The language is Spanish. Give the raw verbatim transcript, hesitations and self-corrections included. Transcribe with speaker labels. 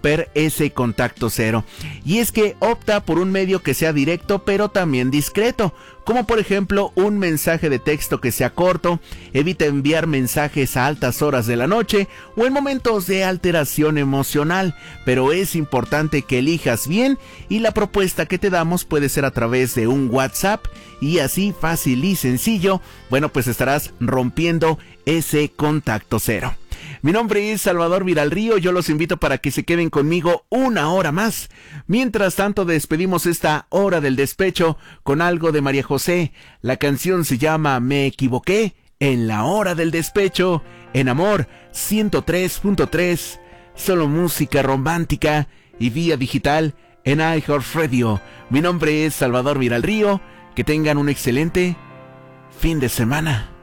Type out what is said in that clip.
Speaker 1: romper ese contacto cero. Y es que opta por un medio que sea directo pero también discreto, como por ejemplo un mensaje de texto que sea corto. Evita enviar mensajes a altas horas de la noche o en momentos de alteración emocional, pero es importante que elijas bien, y la propuesta que te damos puede ser a través de un WhatsApp, y así fácil y sencillo, bueno, pues estarás rompiendo ese contacto cero. Mi nombre es Salvador Viralrío, yo los invito para que se queden conmigo una hora más. Mientras tanto, despedimos esta hora del despecho con algo de María José. La canción se llama Me Equivoqué, en la hora del despecho, en Amor ciento tres punto tres, solo música romántica y vía digital en iHeartRadio. Mi nombre es Salvador Viralrío, que tengan un excelente fin de semana.